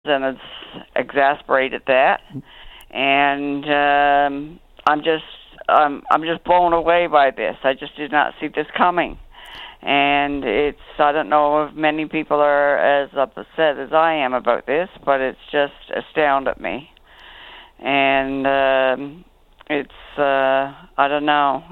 and it's exasperated that. And I'm just blown away by this. I just did not see this coming. And I don't know if many people are as upset as I am about this, but it's just astounded me. And I don't know.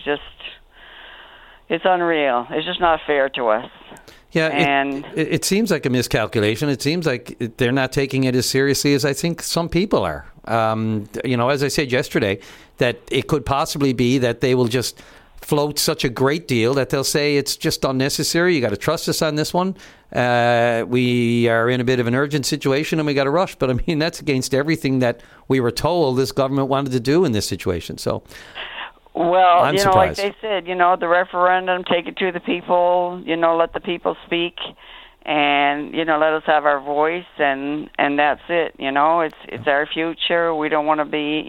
It's unreal. It's just not fair to us. Yeah, it seems like a miscalculation. It seems like they're not taking it as seriously as I think some people are. As I said yesterday, that it could possibly be that they will just float such a great deal that they'll say it's just unnecessary. You got to trust us on this one. We are in a bit of an urgent situation and we got to rush. But I mean, that's against everything that we were told this government wanted to do in this situation. So, well, I'm surprised. Like they said, the referendum, take it to the people, let the people speak, and, let us have our voice, and that's it. It's our future. We don't want to be,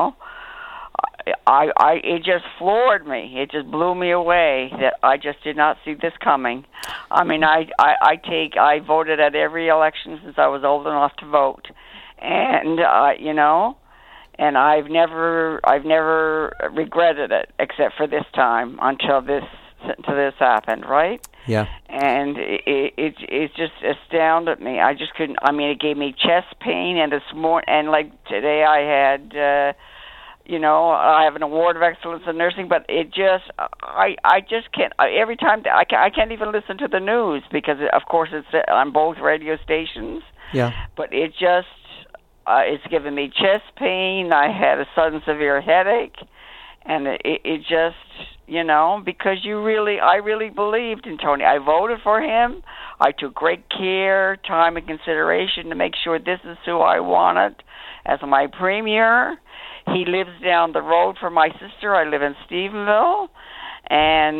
it just floored me. It just blew me away that I just did not see this coming. I mean, I voted at every election since I was old enough to vote, and and I've never regretted it except for this time until this happened, right? Yeah. And it just astounded me. I just couldn't. I mean, it gave me chest pain, and this morning, and like today, I had. I have an award of excellence in nursing, but it just, I just can't. Every time I can't even listen to the news because, of course, it's on both radio stations. Yeah. But it just, it's given me chest pain. I had a sudden severe headache, and it just, because I really believed in Tony. I voted for him. I took great care, time, and consideration to make sure this is who I wanted as my premier. He lives down the road from my sister. I live in Stephenville. And,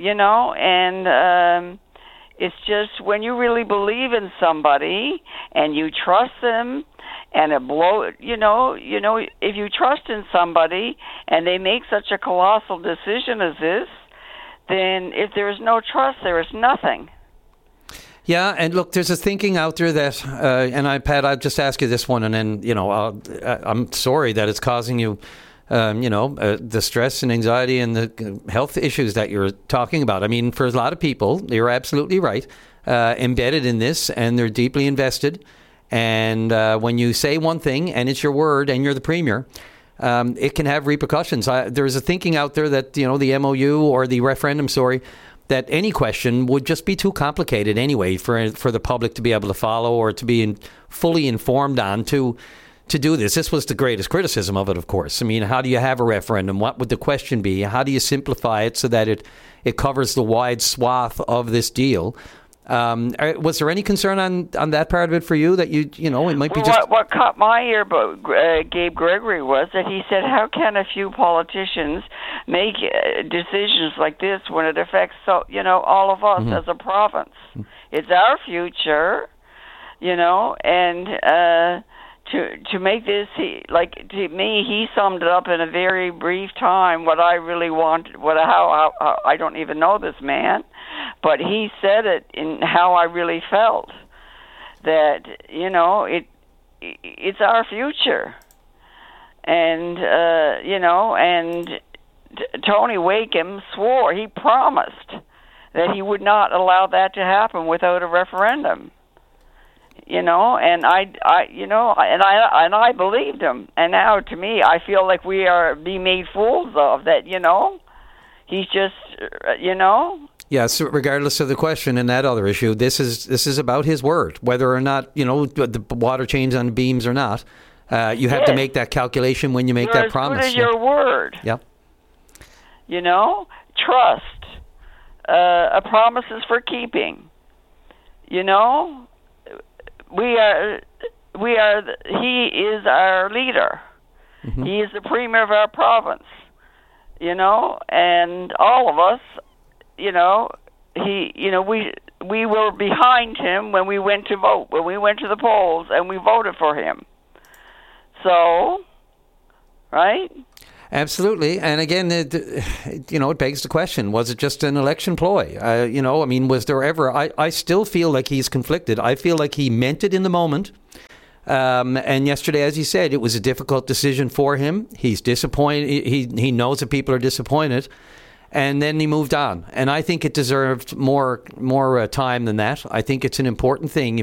it's just when you really believe in somebody and you trust them and if you trust in somebody and they make such a colossal decision as this, then if there is no trust, there is nothing. Yeah, and look, there's a thinking out there that, Pat, I'll just ask you this one, and then, I'm sorry that it's causing you, the stress and anxiety and the health issues that you're talking about. I mean, for a lot of people, you're absolutely right, embedded in this, and they're deeply invested. And when you say one thing, and it's your word, and you're the premier, it can have repercussions. There's a thinking out there that, the MOU or the referendum, that any question would just be too complicated anyway for the public to be able to follow or to be fully informed on to do this. This was the greatest criticism of it, of course. I mean, how do you have a referendum? What would the question be? How do you simplify it so that it covers the wide swath of this deal? Was there any concern on that part of it for you that it might be just... What caught my ear about Gabe Gregory was that he said, how can a few politicians make decisions like this when it affects all of us as a province? It's our future, and to make this, to me, he summed it up in a very brief time what I really wanted, how I don't even know this man, but he said it in how I really felt, that, it's our future. And, and Tony Wakeham swore, he promised that he would not allow that to happen without a referendum. And I believed him. And now, to me, I feel like we are being made fools of that. He's just, Yes, regardless of the question and that other issue, this is about his word, whether or not the water changes on the beams or not. You have to make that calculation when you make that promise. What is your word? Yep. Trust. A promise is for keeping. He is our leader. Mm-hmm. He is the premier of our province, and all of us, we were behind him when we went to vote, when we went to the polls and we voted for him. So, right? Absolutely. And again, it begs the question, was it just an election ploy? Was there ever... I still feel like he's conflicted. I feel like he meant it in the moment. And yesterday, as he said, it was a difficult decision for him. He's disappointed. He knows that people are disappointed. And then he moved on. And I think it deserved more time than that. I think it's an important thing.